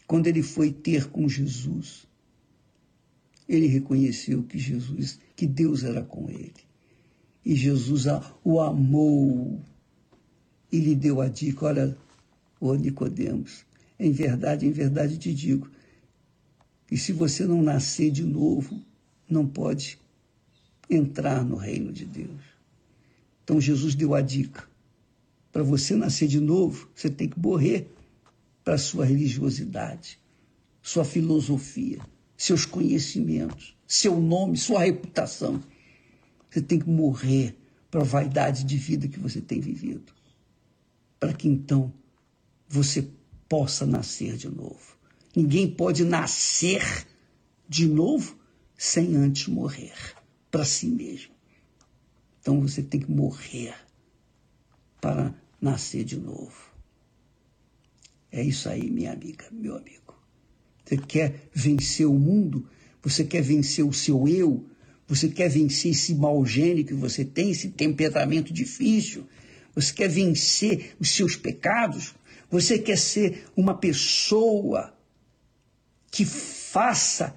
Quando ele foi ter com Jesus, ele reconheceu que Deus era com ele. E Jesus o amou e lhe deu a dica: olha, ô Nicodemos, em verdade te digo, que se você não nascer de novo, não pode entrar no reino de Deus. Então Jesus deu a dica: para você nascer de novo, você tem que morrer para a sua religiosidade, sua filosofia, seus conhecimentos, seu nome, sua reputação. Você tem que morrer para a vaidade de vida que você tem vivido, para que então você possa nascer de novo. Ninguém pode nascer de novo sem antes morrer para si mesmo. Então você tem que morrer para nascer de novo. É isso aí, minha amiga, meu amigo. Você quer vencer o mundo? Você quer vencer o seu eu? Você quer vencer esse mau gênio que você tem, esse temperamento difícil? Você quer vencer os seus pecados? Você quer ser uma pessoa que faça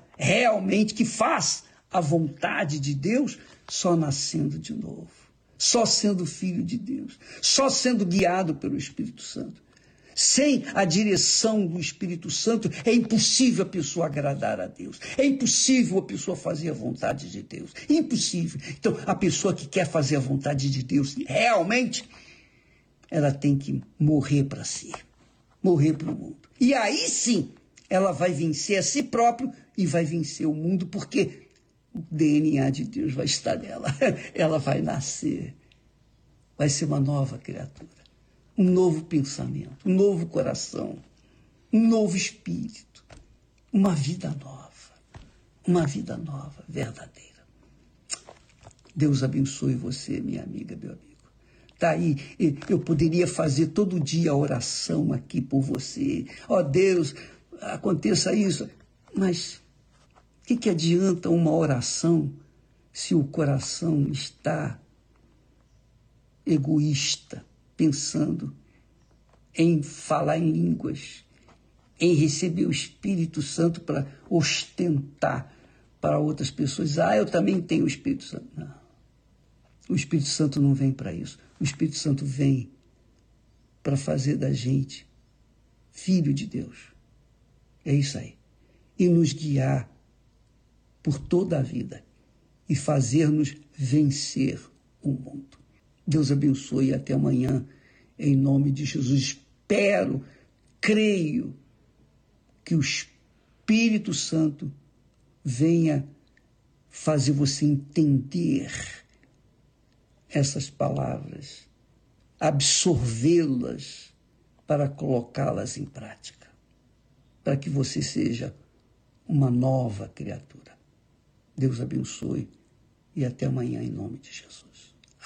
a vontade de Deus? Só nascendo de novo, só sendo filho de Deus, só sendo guiado pelo Espírito Santo. Sem a direção do Espírito Santo, é impossível a pessoa agradar a Deus. É impossível a pessoa fazer a vontade de Deus. Impossível. Então, a pessoa que quer fazer a vontade de Deus, realmente, ela tem que morrer para si. Morrer para o mundo. E aí sim, ela vai vencer a si própria e vai vencer o mundo, porque o DNA de Deus vai estar nela. Ela vai nascer. Vai ser uma nova criatura. Um novo pensamento, um novo coração, um novo espírito, uma vida nova, verdadeira. Deus abençoe você, minha amiga, meu amigo. Tá aí, eu poderia fazer todo dia a oração aqui por você. Ó Deus, aconteça isso. Mas o que adianta uma oração se o coração está egoísta, pensando em falar em línguas, em receber o Espírito Santo para ostentar para outras pessoas? Eu também tenho o Espírito Santo. Não. O Espírito Santo não vem para isso. O Espírito Santo vem para fazer da gente filho de Deus. É isso aí. E nos guiar por toda a vida e fazer-nos vencer o mundo. Deus abençoe e até amanhã, em nome de Jesus. Espero, creio que o Espírito Santo venha fazer você entender essas palavras, absorvê-las para colocá-las em prática, para que você seja uma nova criatura. Deus abençoe e até amanhã, em nome de Jesus.